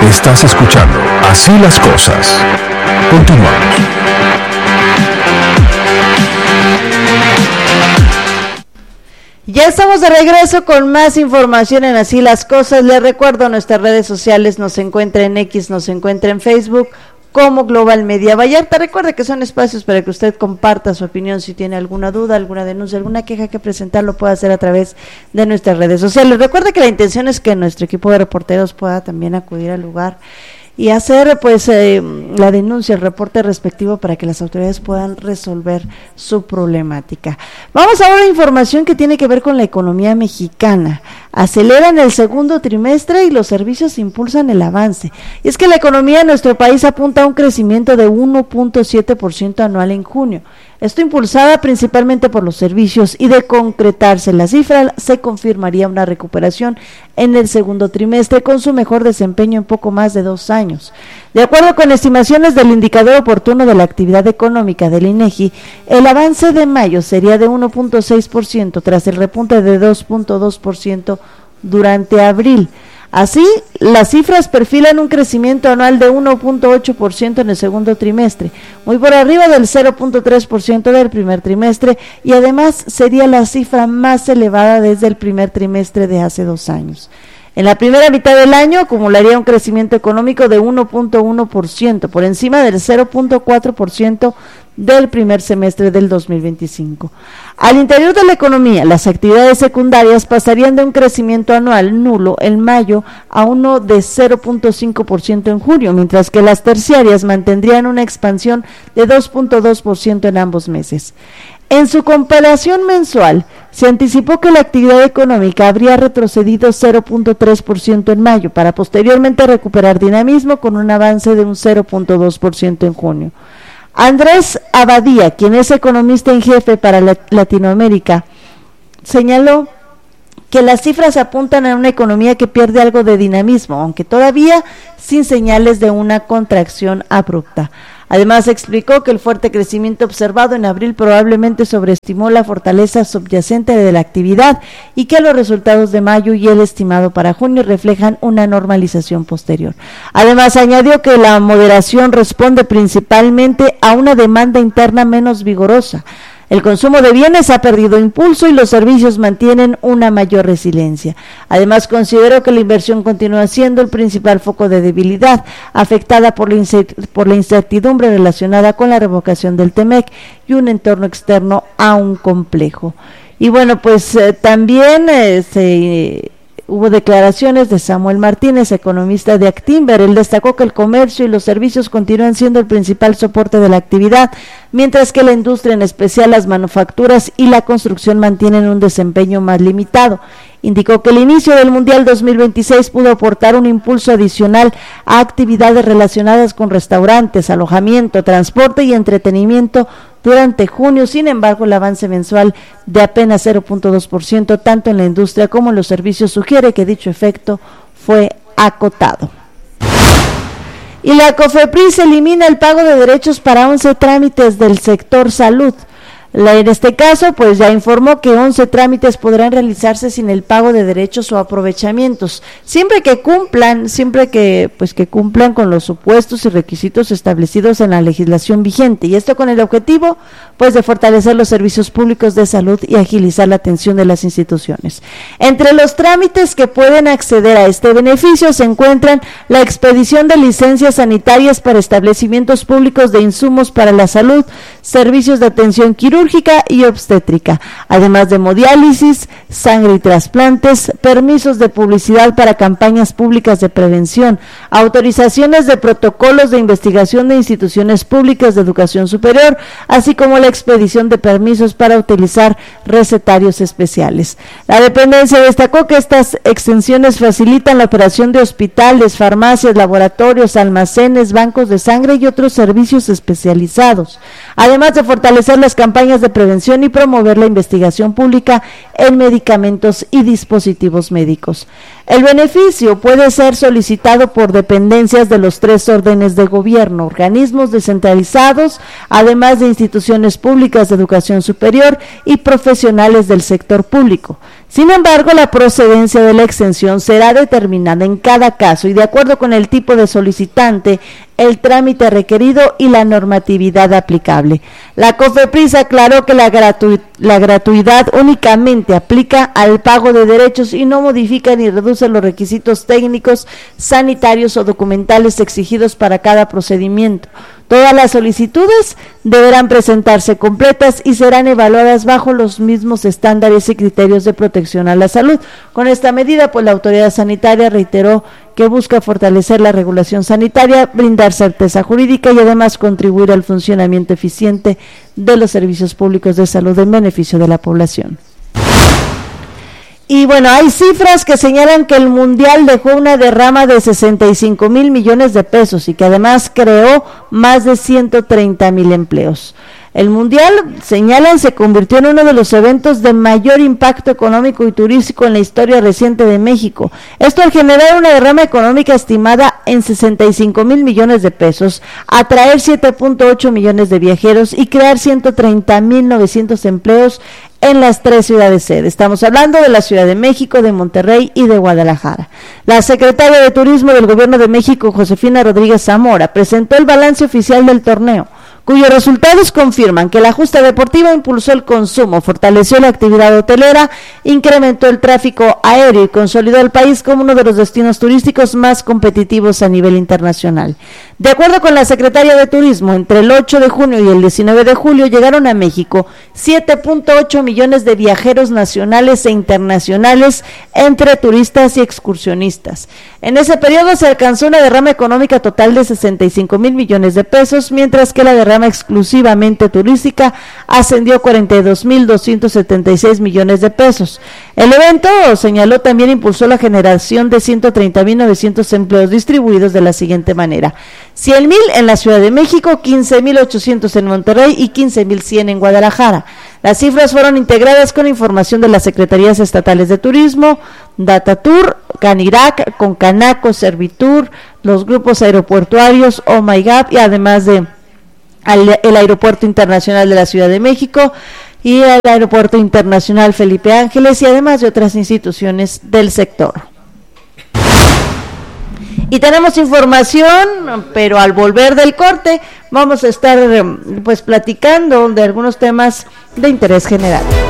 Estás escuchando Así las Cosas. Continuamos. Ya estamos de regreso con más información en Así las Cosas. Les recuerdo, nuestras redes sociales nos encuentra en X, nos encuentra en Facebook como Global Media Vallarta. Recuerde que son espacios para que usted comparta su opinión. Si tiene alguna duda, alguna denuncia, alguna queja que presentar, lo puede hacer a través de nuestras redes sociales. Recuerde que la intención es que nuestro equipo de reporteros pueda también acudir al lugar y hacer la denuncia, el reporte respectivo para que las autoridades puedan resolver su problemática. Vamos ahora a información que tiene que ver con la economía mexicana. Aceleran el segundo trimestre y los servicios impulsan el avance. Y es que la economía de nuestro país apunta a un crecimiento de 1.7% anual en junio. Esto impulsada principalmente por los servicios, y de concretarse la cifra se confirmaría una recuperación en el segundo trimestre con su mejor desempeño en poco más de 2 años. De acuerdo con estimaciones del indicador oportuno de la actividad económica del INEGI, el avance de mayo sería de 1.6% tras el repunte de 2.2% durante abril. Así, las cifras perfilan un crecimiento anual de 1.8% en el segundo trimestre, muy por arriba del 0.3% del primer trimestre, y además sería la cifra más elevada desde el primer trimestre de hace 2 años. En la primera mitad del año acumularía un crecimiento económico de 1.1%, por encima del 0.4% del primer semestre del 2025. Al interior de la economía, las actividades secundarias pasarían de un crecimiento anual nulo en mayo a uno de 0.5% en junio, mientras que las terciarias mantendrían una expansión de 2.2% en ambos meses. En su comparación mensual, se anticipó que la actividad económica habría retrocedido 0.3% en mayo, para posteriormente recuperar dinamismo con un avance de un 0.2% en junio. Andrés Abadía, quien es economista en jefe para Latinoamérica, señaló que las cifras apuntan a una economía que pierde algo de dinamismo, aunque todavía sin señales de una contracción abrupta. Además, explicó que el fuerte crecimiento observado en abril probablemente sobreestimó la fortaleza subyacente de la actividad, y que los resultados de mayo y el estimado para junio reflejan una normalización posterior. Además, añadió que la moderación responde principalmente a una demanda interna menos vigorosa. El consumo de bienes ha perdido impulso y los servicios mantienen una mayor resiliencia. Además, consideró que la inversión continúa siendo el principal foco de debilidad, afectada por la incertidumbre relacionada con la revocación del TEMEC y un entorno externo aún complejo. Y bueno, pues también hubo declaraciones de Samuel Martínez, economista de Actinver. Él destacó que el comercio y los servicios continúan siendo el principal soporte de la actividad, mientras que la industria, en especial las manufacturas y la construcción, mantienen un desempeño más limitado. Indicó que el inicio del Mundial 2026 pudo aportar un impulso adicional a actividades relacionadas con restaurantes, alojamiento, transporte y entretenimiento durante junio. Sin embargo, el avance mensual de apenas 0.2%, tanto en la industria como en los servicios, sugiere que dicho efecto fue acotado. Y la COFEPRIS elimina el pago de derechos para 11 trámites del sector salud. En este caso, pues ya informó que 11 trámites podrán realizarse sin el pago de derechos o aprovechamientos, siempre que cumplan con los supuestos y requisitos establecidos en la legislación vigente, y esto con el objetivo, pues, de fortalecer los servicios públicos de salud y agilizar la atención de las instituciones. Entre los trámites que pueden acceder a este beneficio se encuentran la expedición de licencias sanitarias para establecimientos públicos de insumos para la salud, servicios de atención quirúrgica y obstétrica, además de hemodiálisis, sangre y trasplantes, permisos de publicidad para campañas públicas de prevención, autorizaciones de protocolos de investigación de instituciones públicas de educación superior, así como la expedición de permisos para utilizar recetarios especiales. La dependencia destacó que estas exenciones facilitan la operación de hospitales, farmacias, laboratorios, almacenes, bancos de sangre y otros servicios especializados, además de fortalecer las campañas de prevención y promover la investigación pública en medicamentos y dispositivos médicos. El beneficio puede ser solicitado por dependencias de los 3 órdenes de gobierno, organismos descentralizados, además de instituciones públicas de educación superior y profesionales del sector público. Sin embargo, la procedencia de la exención será determinada en cada caso y de acuerdo con el tipo de solicitante, el trámite requerido y la normatividad aplicable. La COFEPRIS aclaró que la gratuidad únicamente aplica al pago de derechos y no modifica ni reduce los requisitos técnicos, sanitarios o documentales exigidos para cada procedimiento. Todas las solicitudes deberán presentarse completas y serán evaluadas bajo los mismos estándares y criterios de protección a la salud. Con esta medida, pues la autoridad sanitaria reiteró que busca fortalecer la regulación sanitaria, brindar certeza jurídica y además contribuir al funcionamiento eficiente de los servicios públicos de salud en beneficio de la población. Y bueno, hay cifras que señalan que el Mundial dejó una derrama de 65,000 millones de pesos y que además creó más de 130,000 empleos. El Mundial, señalan, se convirtió en uno de los eventos de mayor impacto económico y turístico en la historia reciente de México. Esto al generar una derrama económica estimada en 65,000 millones de pesos, atraer 7.8 millones de viajeros y crear 130,900 empleos en las 3 ciudades sede. Estamos hablando de la Ciudad de México, de Monterrey y de Guadalajara. La secretaria de Turismo del Gobierno de México, Josefina Rodríguez Zamora, presentó el balance oficial del torneo, cuyos resultados confirman que la justa deportiva impulsó el consumo, fortaleció la actividad hotelera, incrementó el tráfico aéreo y consolidó al país como uno de los destinos turísticos más competitivos a nivel internacional. De acuerdo con la secretaria de Turismo, entre el 8 de junio y el 19 de julio llegaron a México 7.8 millones de viajeros nacionales e internacionales entre turistas y excursionistas. En ese periodo se alcanzó una derrama económica total de 65,000 millones de pesos, mientras que la derrama exclusivamente turística ascendió a 42,276 millones de pesos. El evento, señaló, también impulsó la generación de 130,900 empleos distribuidos de la siguiente manera: 100,000 en la Ciudad de México, 15,800 en Monterrey y 15,100 en Guadalajara. Las cifras fueron integradas con información de las Secretarías Estatales de Turismo, Datatur, Canirac, Concanaco, Servitur, los grupos aeroportuarios, Oh My God, y además de el Aeropuerto Internacional de la Ciudad de México y el Aeropuerto Internacional Felipe Ángeles y además de otras instituciones del sector. Y tenemos información, pero al volver del corte vamos a estar pues platicando de algunos temas de interés general.